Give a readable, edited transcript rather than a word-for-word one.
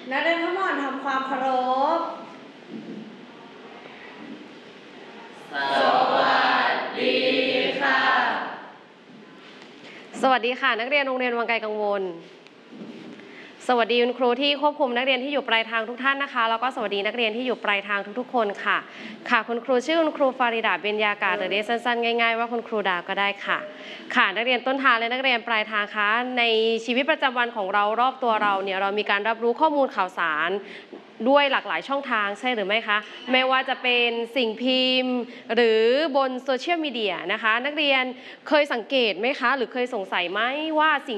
นักเรียนทั้งหมดทำความเคารพสวัสดีค่ะสวัสดีค่ะนักเรียนโรงเรียนวังไกลกังวลสวัสดีคุณครูที่ควบคุมนักเรียนที่อยู่ปลายทางทุกท่านนะคะแล้วก็สวัสดีนักเรียนที่อยู่ปลายทางทุกๆคนค่ะค่ะคุณครูชื่อคุณครูฟาริดาเบญญากาศหรือเรียกสั้นๆง่ายๆว่าคุณครูดาวก็ได้ค่ะค่ะนักเรียนต้นทางและนักเรียนปลายทางคะในชีวิตประจำวันของเรารอบตัวเราเนี่ยเรามีการรับรู้ข้อมูลข่าวสารด้วยหลากหลายช่องทางใช่หรือไม่คะไม่ว่าจะเป็นสิ่งพิมพ์หรือบนโซเชียลมีเดียนะคะนักเรียนเคยสังเกตไหมคะหรือเคยสงสัยไหมว่าสิ่ง